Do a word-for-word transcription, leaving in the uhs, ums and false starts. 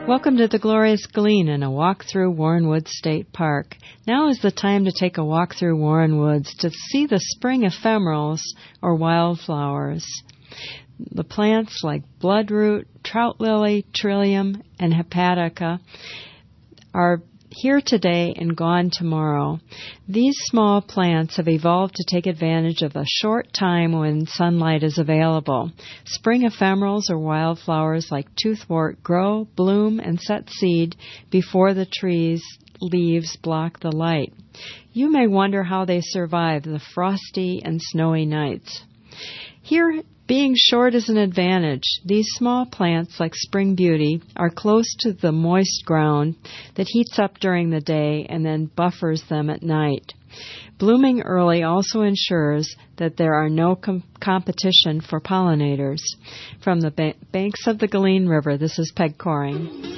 Welcome to the Glorious Glean and a walk through Warren Woods State Park. Now is the time to take a walk through Warren Woods to see the spring ephemerals or wildflowers. The plants like bloodroot, trout lily, trillium, and hepatica are here today and gone tomorrow. These small plants have evolved to take advantage of a short time when sunlight is available. Spring ephemerals or wildflowers like toothwort grow, bloom, and set seed before the tree's leaves block the light. You may wonder how they survive the frosty and snowy nights. Here, being short is an advantage. These small plants, like Spring Beauty, are close to the moist ground that heats up during the day and then buffers them at night. Blooming early also ensures that there are no com- competition for pollinators. From the ba- banks of the Galeen River, this is Peg Coring.